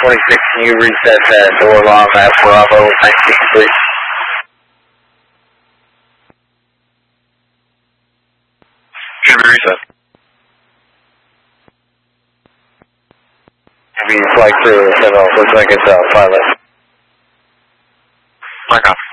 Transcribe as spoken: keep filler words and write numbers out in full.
twenty-six, can you reset that door lock at Bravo nineteen, please? Should be reset. Maybe flight crew, seven oh four seconds out, pilot. Black off.